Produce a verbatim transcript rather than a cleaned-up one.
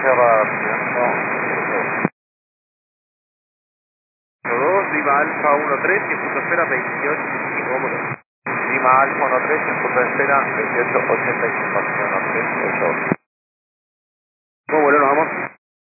Sierra ciento dos, Lima Alfa uno tres, cien punto espera, veintiocho, vámonos. Lima Alfa uno tres, en punto de espera, veintiocho ochenta y cinco.